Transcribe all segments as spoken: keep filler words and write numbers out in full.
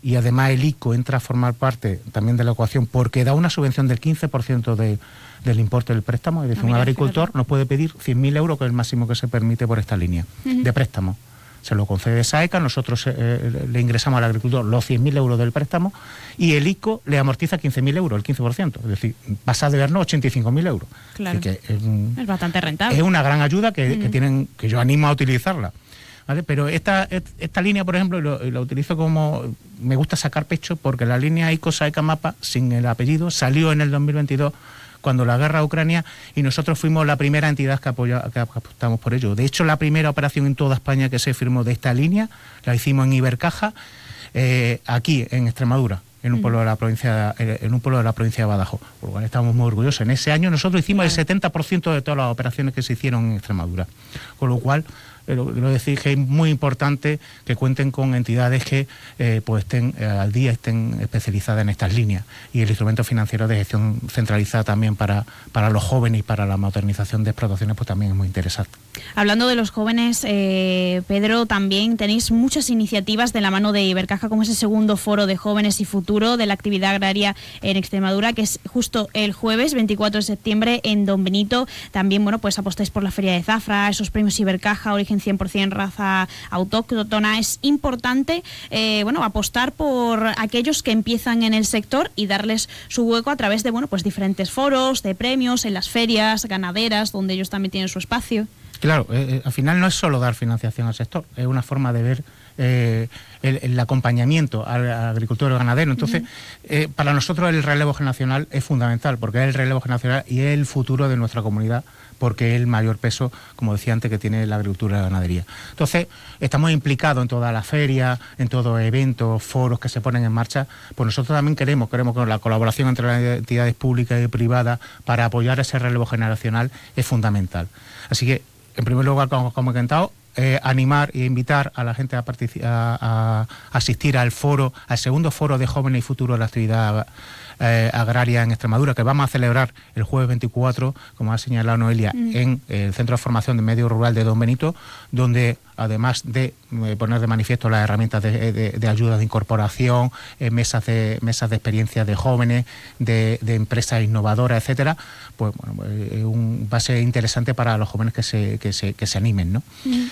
y además el I C O entra a formar parte también de la ecuación porque da una subvención del quince por ciento de, del importe del préstamo, es decir, no, mira, un agricultor fíjate. nos puede pedir cien mil euros, que es el máximo que se permite por esta línea uh-huh. de préstamo. Se lo concede SAECA, nosotros eh, le ingresamos al agricultor los cien mil euros del préstamo y el I C O le amortiza quince mil euros, el quince por ciento. Es decir, pasa de vernos ochenta y cinco mil euros. Claro. Que es, un, es bastante rentable. Es una gran ayuda que, uh-huh. que, tienen, que yo animo a utilizarla. ¿Vale? Pero esta, esta línea, por ejemplo, lo, lo utilizo como... Me gusta sacar pecho porque la línea I C O SAECA MAPA, sin el apellido, salió en el dos mil veintidós cuando la guerra a Ucrania, y nosotros fuimos la primera entidad que, apoya, que apostamos por ello. De hecho, la primera operación en toda España que se firmó de esta línea la hicimos en Ibercaja, eh, aquí en Extremadura, en un pueblo de la provincia en un pueblo de la provincia de Badajoz, por lo cual estamos muy orgullosos. En ese año nosotros hicimos claro. el setenta por ciento de todas las operaciones que se hicieron en Extremadura, con lo cual Pero quiero decir que es muy importante que cuenten con entidades que eh, pues estén eh, al día, estén especializadas en estas líneas. Y el instrumento financiero de gestión centralizada también para, para los jóvenes y para la modernización de explotaciones pues también es muy interesante. Hablando de los jóvenes, eh, Pedro, también tenéis muchas iniciativas de la mano de Ibercaja, como ese segundo foro de jóvenes y futuro de la actividad agraria en Extremadura, que es justo el jueves veinticuatro de septiembre en Don Benito. También, bueno, pues apostáis por la Feria de Zafra, esos premios Ibercaja, Origen cien por ciento raza autóctona. Es importante eh, bueno, apostar por aquellos que empiezan en el sector y darles su hueco a través de bueno, pues diferentes foros, de premios, en las ferias ganaderas, donde ellos también tienen su espacio. Claro, eh, al final no es solo dar financiación al sector, es una forma de ver eh, el, el acompañamiento al, al agricultor y al ganadero. Entonces, uh-huh. eh, para nosotros el relevo generacional es fundamental, porque es el relevo generacional y es el futuro de nuestra comunidad, porque es el mayor peso, como decía antes, que tiene la agricultura y la ganadería. Entonces, estamos implicados en todas las ferias, en todos los eventos, foros que se ponen en marcha. Pues nosotros también queremos, queremos que la colaboración entre las entidades públicas y privadas para apoyar ese relevo generacional es fundamental. Así que, en primer lugar, como, como he comentado, eh, animar e invitar a la gente a, particip- a, a asistir al foro, al segundo foro de Jóvenes y Futuro de la Actividad eh, Agraria en Extremadura, que vamos a celebrar el jueves veinticuatro, como ha señalado Noelia, mm. en el Centro de Formación de Medio Rural de Don Benito, donde además de eh, poner de manifiesto las herramientas de, de, de ayuda de incorporación, eh, mesas de mesas de experiencia de jóvenes, de, de empresas innovadoras, etcétera, pues bueno, eh, un, va a ser interesante para los jóvenes que se, que se, que se animen, ¿no? Mm.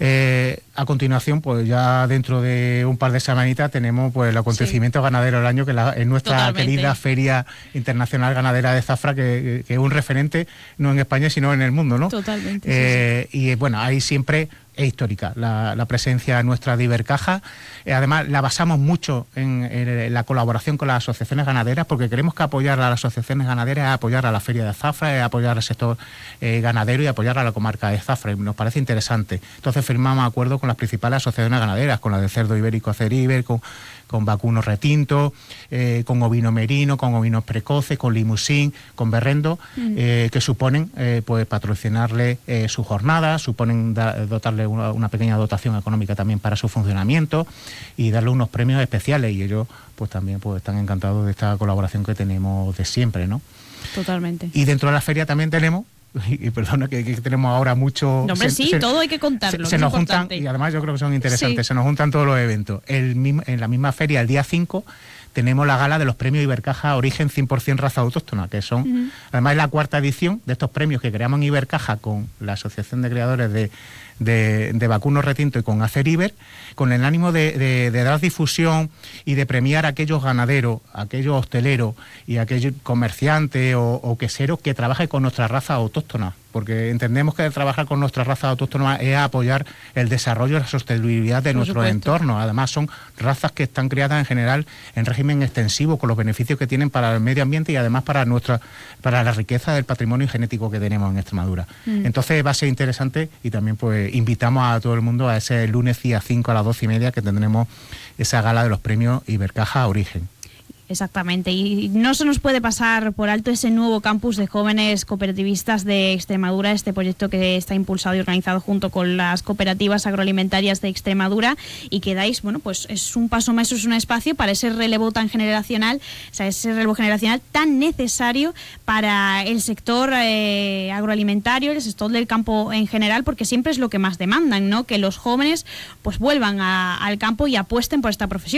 Eh, a continuación, pues ya dentro de un par de semanitas tenemos pues el acontecimiento sí. ganadero del año, que la, es nuestra Totalmente. querida Feria Internacional Ganadera de Zafra, que, que es un referente no en España sino en el mundo, ¿no? Totalmente. Eh, sí, sí. Y bueno, ahí siempre es histórica la, la presencia nuestra de Ibercaja. Eh, además, la basamos mucho en, en la colaboración con las asociaciones ganaderas, porque queremos que apoyar a las asociaciones ganaderas es apoyar a la Feria de Zafra, es apoyar al sector eh, ganadero y apoyar a la comarca de Zafra, y nos parece interesante. Entonces firmamos acuerdos con las principales asociaciones ganaderas, con la de Cerdo Ibérico Aceriber, con, con Vacuno Retinto, eh, con Ovino Merino, con Ovinos Precoces, con Limusín, con Berrendo, mm. eh, que suponen eh, pues patrocinarle eh, su jornada, suponen da, dotarle una, una pequeña dotación económica también para su funcionamiento y darle unos premios especiales, y ellos pues también pues están encantados de esta colaboración que tenemos de siempre, ¿no? Totalmente. Y dentro de la feria también tenemos, y perdona que, que tenemos ahora mucho... No, hombre, se, sí, se, todo hay que contarlo. Se, se nos juntan, y además yo creo que son interesantes, sí. se nos juntan todos los eventos. El, en la misma feria, el día cinco, tenemos la gala de los premios Ibercaja Origen cien por ciento raza autóctona, que son, uh-huh. además es la cuarta edición de estos premios que creamos en Ibercaja con la Asociación de Creadores de, de, de Vacuno Retinto y con Aceriber, con el ánimo de, de, de dar difusión y de premiar a aquellos ganaderos, a aquellos hosteleros y a aquellos comerciantes o, o queseros que trabajen con nuestra raza autóctona, porque entendemos que trabajar con nuestra raza autóctona es apoyar el desarrollo y la sostenibilidad de nuestro entorno. Además son razas que están criadas en general en régimen extensivo, con los beneficios que tienen para el medio ambiente y además para nuestra para la riqueza del patrimonio genético que tenemos en Extremadura. Mm. Entonces va a ser interesante, y también pues invitamos a todo el mundo a ese lunes día cinco a las doce y media, que tendremos esa gala de los premios Ibercaja Origen. Exactamente, y no se nos puede pasar por alto ese nuevo campus de jóvenes cooperativistas de Extremadura, este proyecto que está impulsado y organizado junto con las cooperativas agroalimentarias de Extremadura, y que dais, bueno, pues es un paso más, es un espacio para ese relevo tan generacional, o sea, ese relevo generacional tan necesario para el sector eh, agroalimentario, el sector del campo en general, porque siempre es lo que más demandan, ¿no? Que los jóvenes pues vuelvan a, al campo y apuesten por esta profesión.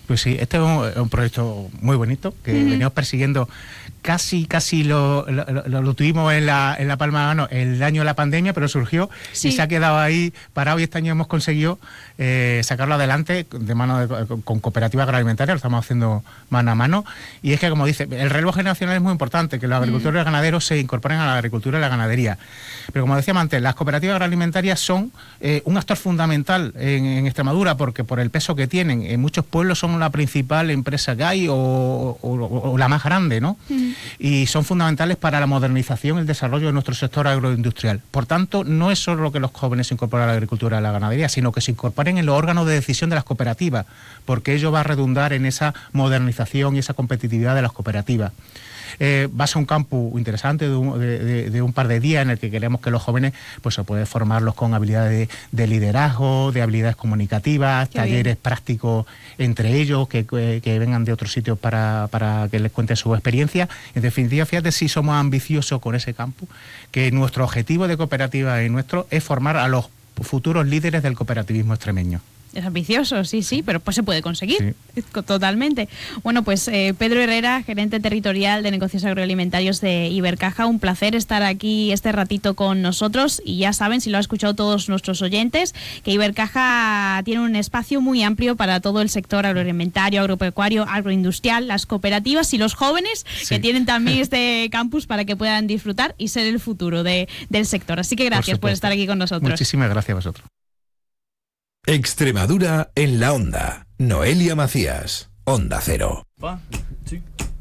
Pues sí, este es un, un proyecto muy bonito que uh-huh. venimos persiguiendo. Casi, casi lo, lo, lo, lo tuvimos en la, en la palma de mano el año de la pandemia, pero surgió sí. y se ha quedado ahí parado, y este año hemos conseguido eh, sacarlo adelante de mano de, con, con cooperativas agroalimentarias, lo estamos haciendo mano a mano. Y es que, como dice, el relevo generacional es muy importante, que los agricultores uh-huh. y ganaderos se incorporen a la agricultura y la ganadería. Pero como decíamos antes, las cooperativas agroalimentarias son eh, un actor fundamental en, en Extremadura, porque por el peso que tienen, en muchos pueblos son la principal empresa que hay o, o, o, o la más grande, ¿no? Uh-huh. Y son fundamentales para la modernización y el desarrollo de nuestro sector agroindustrial. Por tanto, no es solo que los jóvenes se incorporen a la agricultura y a la ganadería, sino que se incorporen en los órganos de decisión de las cooperativas, porque ello va a redundar en esa modernización y esa competitividad de las cooperativas. Eh, va a ser un campus interesante de un, de, de, de un par de días en el que queremos que los jóvenes pues se pueden formarlos con habilidades de, de liderazgo, de habilidades comunicativas, Qué talleres bien. prácticos entre ellos, que, que, que vengan de otros sitios para, para que les cuenten su experiencia. En definitiva, fíjate si somos ambiciosos con ese campus, que nuestro objetivo de cooperativa y nuestro es formar a los futuros líderes del cooperativismo extremeño. Es ambicioso, sí, sí, pero pues se puede conseguir, sí. totalmente. Bueno, pues eh, Pedro Herrera, gerente territorial de negocios agroalimentarios de Ibercaja, un placer estar aquí este ratito con nosotros, y ya saben, si lo han escuchado todos nuestros oyentes, que Ibercaja tiene un espacio muy amplio para todo el sector agroalimentario, agropecuario, agroindustrial, las cooperativas y los jóvenes sí. que tienen también este campus para que puedan disfrutar y ser el futuro de, del sector. Así que gracias por, por estar aquí con nosotros. Muchísimas gracias a vosotros. Extremadura en la onda. Noelia Macías, Onda Cero. One, two.